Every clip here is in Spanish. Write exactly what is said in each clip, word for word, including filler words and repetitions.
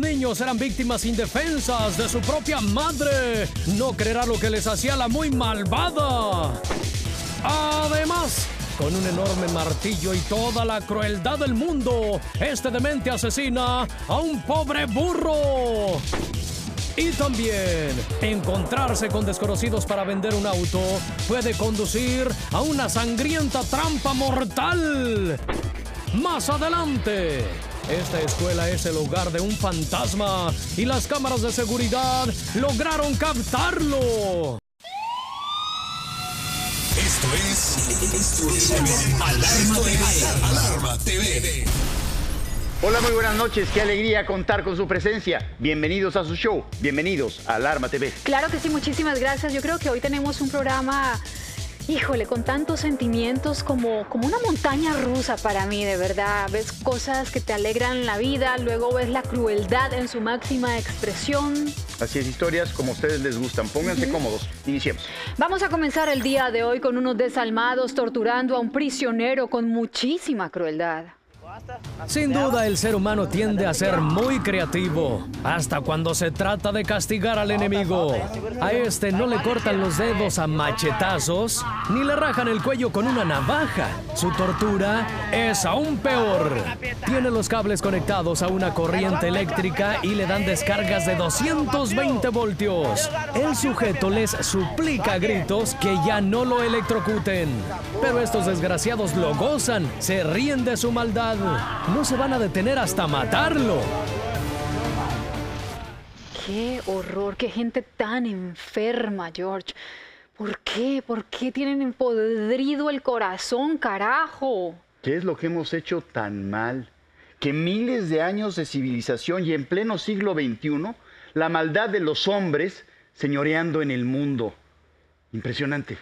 niños eran víctimas indefensas de su propia madre. No creerá lo que les hacía la muy malvada. Además, con un enorme martillo y toda la crueldad del mundo, este demente asesina a un pobre burro. Y también, encontrarse con desconocidos para vender un auto puede conducir a una sangrienta trampa mortal. Más adelante, esta escuela es el hogar de un fantasma y las cámaras de seguridad lograron captarlo. Esto es, esto es Alarma T V. Alarma T V. Hola, muy buenas noches. Qué alegría contar con su presencia. Bienvenidos a su show. Bienvenidos a Alarma T V. Claro que sí, muchísimas gracias. Yo creo que hoy tenemos un programa, híjole, con tantos sentimientos como, como una montaña rusa para mí, de verdad. Ves cosas que te alegran la vida, luego ves la crueldad en su máxima expresión. Así es, historias como a ustedes les gustan. Pónganse uh-huh. cómodos. Iniciemos. Vamos a comenzar el día de hoy con unos desalmados torturando a un prisionero con muchísima crueldad. Sin duda, el ser humano tiende a ser muy creativo, hasta cuando se trata de castigar al enemigo. A este no le cortan los dedos a machetazos, ni le rajan el cuello con una navaja. Su tortura es aún peor. Tiene los cables conectados a una corriente eléctrica y le dan descargas de doscientos veinte voltios. El sujeto les suplica a gritos que ya no lo electrocuten. Pero estos desgraciados lo gozan, se ríen de su maldad. No se van a detener hasta matarlo. ¡Qué horror! ¡Qué gente tan enferma, George! ¿Por qué? ¿Por qué tienen empodrido el corazón, carajo? ¿Qué es lo que hemos hecho tan mal? Que miles de años de civilización y en pleno siglo veintiuno, la maldad de los hombres señoreando en el mundo. Impresionante.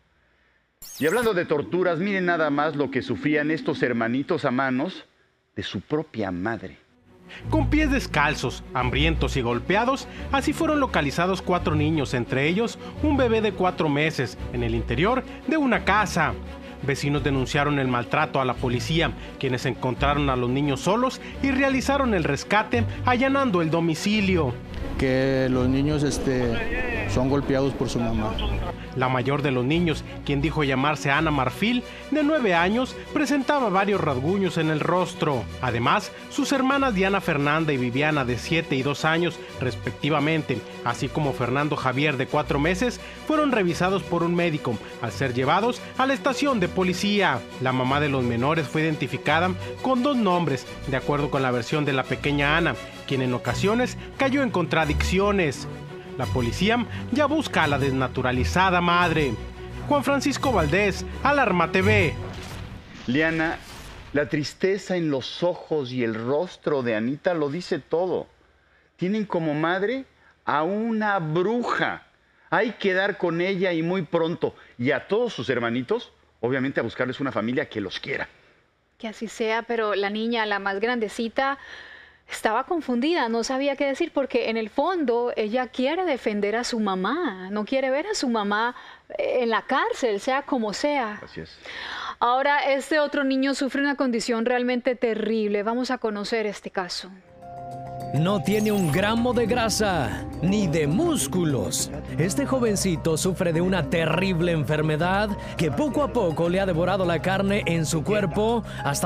Y hablando de torturas, miren nada más lo que sufrían estos hermanitos a manos de su propia madre. Con pies descalzos, hambrientos y golpeados, así fueron localizados cuatro niños, entre ellos un bebé de cuatro meses, en el interior de una casa. Vecinos denunciaron el maltrato a la policía, quienes encontraron a los niños solos y realizaron el rescate allanando el domicilio. Que los niños este, son golpeados por su mamá. La mayor de los niños, quien dijo llamarse Ana Marfil, de nueve años, presentaba varios rasguños en el rostro. Además, sus hermanas Diana Fernanda y Viviana, de siete y dos años, respectivamente, así como Fernando Javier, de cuatro meses, fueron revisados por un médico, al ser llevados a la estación de policía. La mamá de los menores fue identificada con dos nombres, de acuerdo con la versión de la pequeña Ana, quien en ocasiones cayó en contradicciones. La policía ya busca a la desnaturalizada madre. Juan Francisco Valdés, Alarma T V. Liana, la tristeza en los ojos y el rostro de Anita lo dice todo. Tienen como madre a una bruja. Hay que dar con ella y muy pronto. Y a todos sus hermanitos, obviamente a buscarles una familia que los quiera. Que así sea, pero la niña, la más grandecita, estaba confundida, no sabía qué decir, porque en el fondo ella quiere defender a su mamá, no quiere ver a su mamá en la cárcel, sea como sea. Así es. Ahora, este otro niño sufre una condición realmente terrible. Vamos a conocer este caso. No tiene un gramo de grasa, ni de músculos. Este jovencito sufre de una terrible enfermedad que poco a poco le ha devorado la carne en su cuerpo hasta